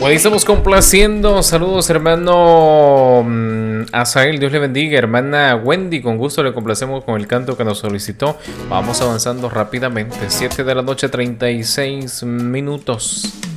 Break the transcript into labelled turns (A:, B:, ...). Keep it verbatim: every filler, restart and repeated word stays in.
A: Bueno, estamos complaciendo. Saludos, hermano mm, Azael, Dios le bendiga. Hermana Wendy, con gusto le complacemos con el canto que nos solicitó. Vamos avanzando rápidamente. siete de la noche, treinta y seis minutos.